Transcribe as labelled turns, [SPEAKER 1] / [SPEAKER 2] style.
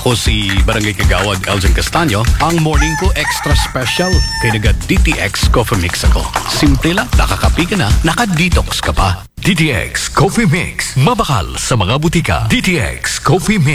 [SPEAKER 1] Ako si Barangay Kagawad Elgin Castaño. Ang morning ko extra special kay naga DTX Coffee Mix ako. Simple lang, nakakapi ka na, naka-detox ka pa.
[SPEAKER 2] DTX Coffee Mix. Mabakal sa mga butika. DTX Coffee Mix.